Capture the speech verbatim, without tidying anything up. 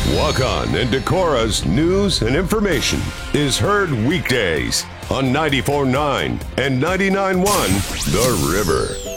Walk-On and Decora's news and information is heard weekdays on ninety-four point nine and ninety-nine point one The River.